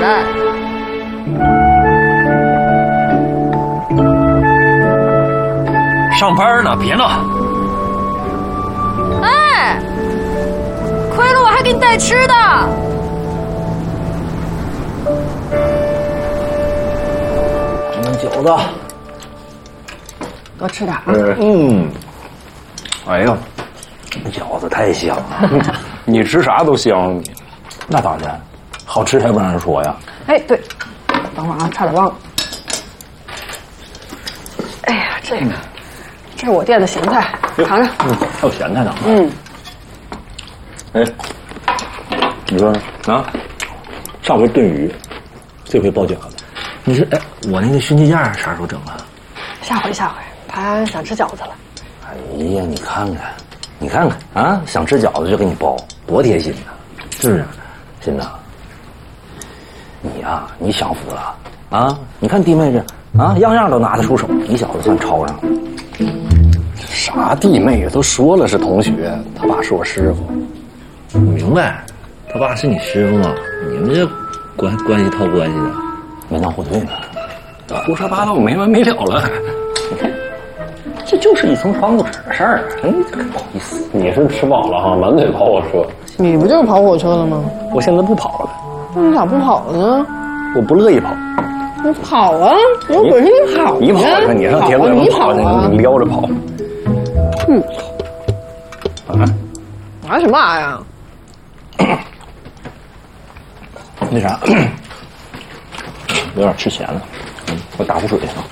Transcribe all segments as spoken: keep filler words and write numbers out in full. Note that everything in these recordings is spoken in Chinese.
来。 上班呢，别闹。 哎，亏了我还给你带吃的。 嗯，饺子， 多吃点啊。 嗯，哎呀，饺子太香了，你吃啥都香。那当然，好吃才不让人说呀。 哎，对，等会儿啊，差点忘了。哎呀，这个，这是我店的咸菜，尝尝。 嗯，还有咸菜呢。 嗯。 哎，你说啊？上回炖鱼，这回包饺子。你说，哎，我那个熏鸡架啥时候整啊？ 下回下回，他想吃饺子了。 哎呀，你看看，你看看啊，想吃饺子就给你包，多贴心呐！是不是？真的，你呀、啊，你享福了啊！你看弟妹这啊，样样都拿得出手，你小子算抄上了。啥弟妹都说了是同学，他爸是我师傅。我明白，他爸是你师傅嘛？你们这关关系套关系的，门当户对呢，胡说八道没完没了了。你看，这就是一层窗户纸的事儿。哎，这个不好意思，你是吃饱了哈，满嘴跑火车。 你不就是跑火车了吗？ 我现在不跑了。 那你咋不跑了呢？ 我不乐意跑。 你跑啊！有本事你跑！ 你跑去，你上铁轨上跑去，你撩着跑。嗯。啊？ 玩什么玩呀？ 那啥，有点吃咸了，嗯，我打壶水啊。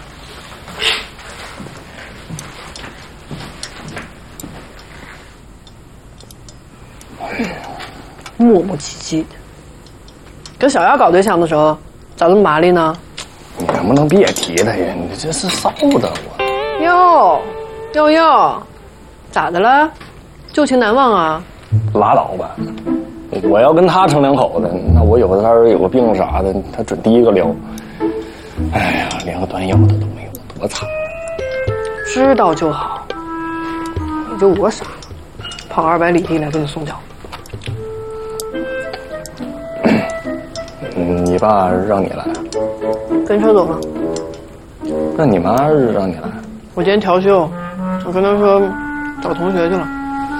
磨磨唧唧的。跟小丫搞对象的时候，咋那么麻利呢？ 你能不能别提他呀？你这是臊的我。 哟，哟哟，咋的了？旧情难忘啊？ 拉倒吧！我要跟他成两口子，那我有个他有个病啥的，他准第一个撩。哎呀，连个端药的都没有，多惨！ 知道就好。你就我傻，跑二百里地来给你送饺子。 你爸让你来， 跟车走了。 那你妈让你来？ 我今天调休，我跟他说找同学去了。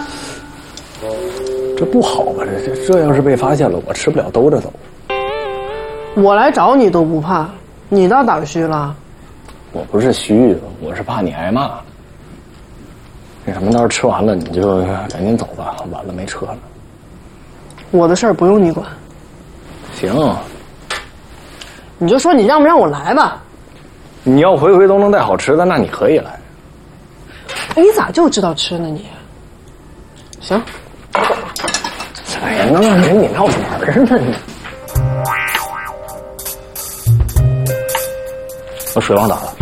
这不好吧？这这这要是被发现了，我吃不了兜着走。 我来找你都不怕，你倒打虚了。 我不是虚，我是怕你挨骂。那什么，到时候吃完了你就赶紧走吧，晚了没车了。 我的事儿不用你管。 行， 你就说你让不让我来吧。 你要回回都能带好吃的，那你可以来。 你咋就知道吃呢你？行。 哎呀，那让人你闹着玩儿呢你。我水忘打了。